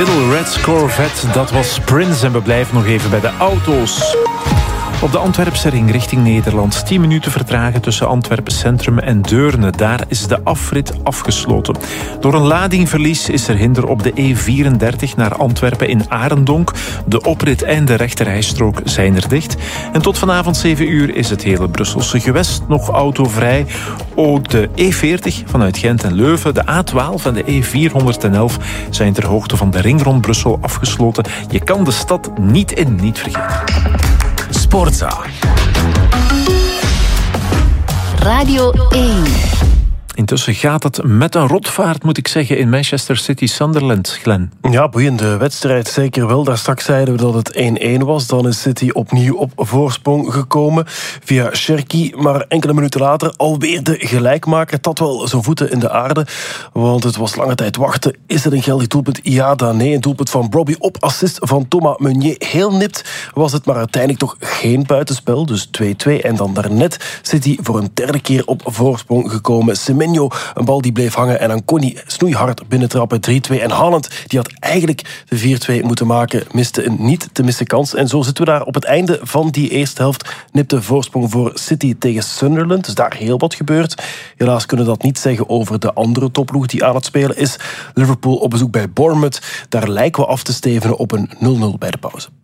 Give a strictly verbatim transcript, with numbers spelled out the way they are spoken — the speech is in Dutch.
Little Red Corvette, dat was Prince. En we blijven nog even bij de auto's. Op de Antwerpse ring richting Nederland. tien minuten vertragen tussen Antwerpen Centrum en Deurne. Daar is de afrit afgesloten. Door een ladingverlies is er hinder op de E vierendertig naar Antwerpen in Arendonk. De oprit en de rechterrijstrook zijn er dicht. En tot vanavond zeven uur is het hele Brusselse gewest nog autovrij. Ook de E veertig vanuit Gent en Leuven, de A twaalf en de E vierhonderdelf zijn ter hoogte van de ring rond Brussel afgesloten. Je kan de stad niet in, niet vergeten. Sportza. Radio één. Intussen gaat het met een rotvaart, moet ik zeggen, in Manchester City Sunderland, Glenn. Ja, boeiende wedstrijd, zeker wel. Daar straks zeiden we dat het één-één was. Dan is City opnieuw op voorsprong gekomen via Cherki. Maar enkele minuten later alweer de gelijkmaker. Het had wel zijn voeten in de aarde, want het was lange tijd wachten. Is het een geldig doelpunt? Ja, dan nee. Een doelpunt van Brobbey op assist van Thomas Meunier. Heel nipt was het, maar uiteindelijk toch geen buitenspel. Dus twee-twee. En dan daarnet City voor een derde keer op voorsprong gekomen. Semenyo, een bal die bleef hangen en dan kon hij snoeihard binnentrappen. drie-twee. En Haaland, die had eigenlijk de vier-twee moeten maken, miste een niet te missen kans. En zo zitten we daar op het einde van die eerste helft. Nipte voorsprong voor City tegen Sunderland. Dus daar heel wat gebeurd. Helaas kunnen we dat niet zeggen over de andere topploeg die aan het spelen is. Liverpool op bezoek bij Bournemouth. Daar lijken we af te stevenen op een nul-nul bij de pauze.